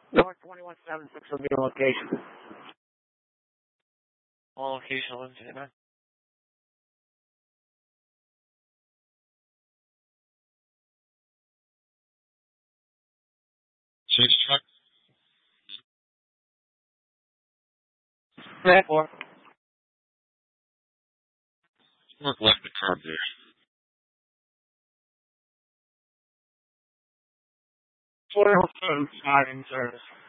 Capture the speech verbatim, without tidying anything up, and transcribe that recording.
North twenty-one seventy-six will be the location. All location Wednesday, man. Chase truck? Red four. Look left the curb there. four oh seven, not in service.